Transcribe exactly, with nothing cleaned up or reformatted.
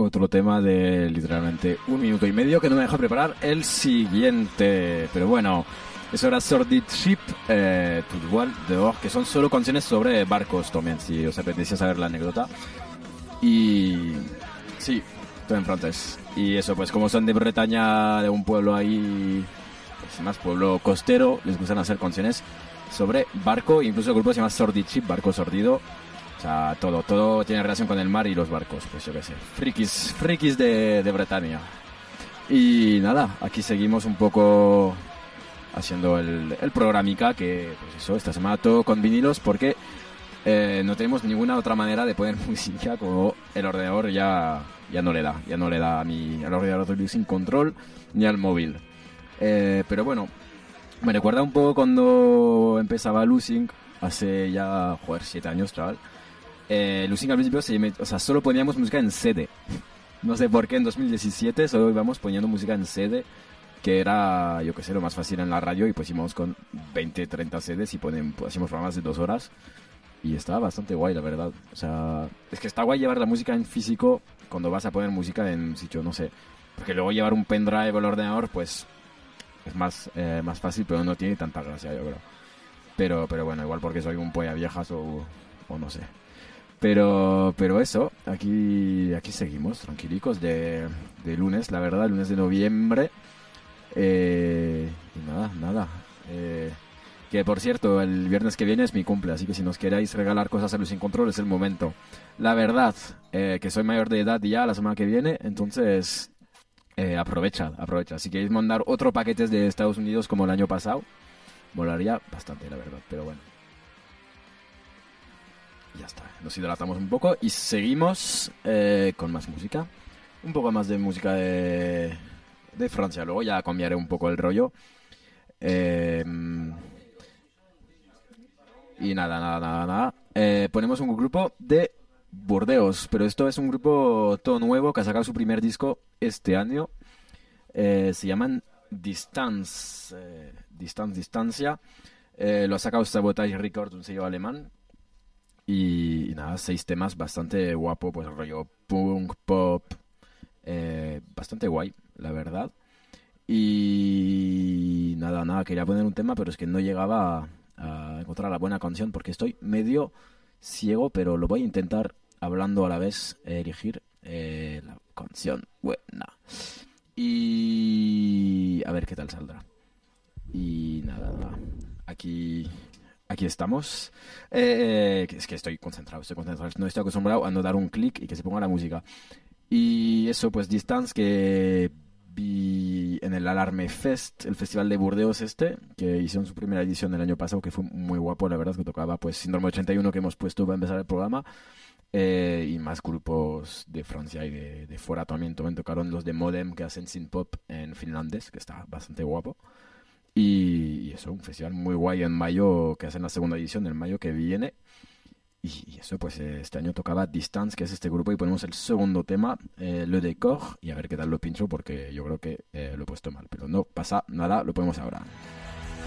otro tema de literalmente un minuto y medio que no me deja preparar el siguiente. Pero bueno, eso era Sordid Ship, eh, Tout Voile dehors, que son solo canciones sobre barcos también, si os apetecía saber la anécdota. Y sí, todo en francés. Y eso, pues como son de Bretaña, de un pueblo ahí, pues más pueblo costero, les gustan hacer canciones sobre barco. Incluso el grupo se llama Sordid Ship, barco sordido. O sea, todo, todo tiene relación con el mar y los barcos, pues yo qué sé. Frikis, frikis de, de Bretaña. Y nada, aquí seguimos un poco haciendo el, el programica, que pues eso, esta semana todo con vinilos, porque eh, no tenemos ninguna otra manera de poner música, como el ordenador ya, ya no le da, ya no le da ni al ordenador sin control ni al móvil. Eh, pero bueno, me recuerda un poco cuando empezaba Losing, hace ya, joder, siete años, chaval. Eh, Losing al principio, se, o sea, solo poníamos música en C D. No sé por qué en dos mil diecisiete solo íbamos poniendo música en C D, que era, yo qué sé, lo más fácil en la radio, y pues íbamos con veinte, treinta C Ds y ponen, pues, hacíamos programas de dos horas. Y estaba bastante guay, la verdad. O sea, es que está guay llevar la música en físico cuando vas a poner música en un sitio, no sé. Porque luego llevar un pendrive o el ordenador, pues es más, eh, más fácil, pero no tiene tanta gracia, yo creo. Pero, pero bueno, igual porque soy un polla viejas o, o no sé. Pero, pero eso, aquí, aquí seguimos, tranquilicos, de, de lunes, la verdad, lunes de noviembre. Eh, y nada, nada. Eh, que por cierto, el viernes que viene es mi cumple, así que si nos queréis regalar cosas a Luz Sin Control es el momento. La verdad, eh, que soy mayor de edad ya la semana que viene, entonces eh, aprovecha, aprovecha. Si queréis mandar otro paquete de Estados Unidos como el año pasado, molaría bastante, la verdad, pero bueno. Ya está, nos hidratamos un poco y seguimos eh, con más música. Un poco más de música de, de Francia. Luego ya cambiaré un poco el rollo. Eh, y nada, nada, nada, nada. Eh, ponemos un grupo de Burdeos, pero esto es un grupo todo nuevo que ha sacado su primer disco este año. Eh, se llaman Distance, eh, Distance, Distancia. Eh, lo ha sacado Sabotage Records, un sello alemán. Y, y nada, seis temas bastante guapo, pues rollo punk, pop, eh, bastante guay, la verdad. Y nada, nada, quería poner un tema, pero es que no llegaba a, a encontrar la buena canción porque estoy medio ciego, pero lo voy a intentar hablando a la vez, eh, elegir eh, la canción buena. Y a ver qué tal saldrá. Y nada, nada, aquí... Aquí estamos. Eh, es que estoy concentrado, estoy concentrado. No estoy acostumbrado a no dar un clic y que se ponga la música. Y eso, pues Distance, que vi en el Alarme Fest, el festival de Burdeos este, que hicieron su primera edición el año pasado, que fue muy guapo, la verdad, que tocaba pues Síndrome ochenta y uno que hemos puesto para empezar el programa. Eh, y más grupos de Francia y de, de fuera también. También tocaron los de Modem, que hacen synth-pop en finlandés, que está bastante guapo. Y, y eso, un festival muy guay en mayo, que hacen la segunda edición en mayo que viene. Y, y eso, pues eh, este año tocaba Distance, que es este grupo, y ponemos el segundo tema, eh, Le Décor, y a ver qué tal lo pincho, porque yo creo que eh, lo he puesto mal. Pero no pasa nada, lo ponemos ahora.